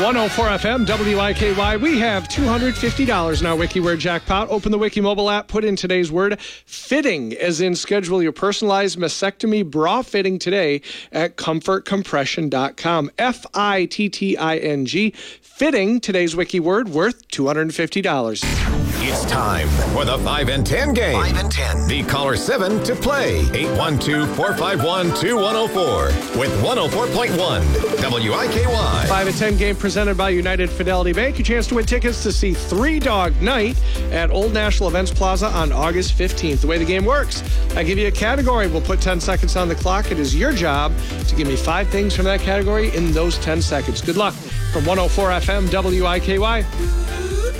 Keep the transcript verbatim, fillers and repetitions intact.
one oh four F M, W I K Y. We have two hundred fifty dollars now, Wiki Word Jackpot. Open the Wiki mobile app, put in today's word, fitting, as in schedule your personalized mastectomy bra fitting today at comfort compression dot com. F I T T I N G. Fitting, today's Wiki word, worth two hundred fifty dollars. It's time for the five and ten game. five and ten. The caller seven to play. eight one two, four five one, two one oh four with one oh four point one W I K Y. five and ten game presented by United Fidelity Bank. A chance to win tickets to see Three Dog Night at Old National Events Plaza on August fifteenth. The way the game works, I give you a category. We'll put ten seconds on the clock. It is your job to give me five things from that category in those ten seconds. Good luck from one oh four F M, W I K Y.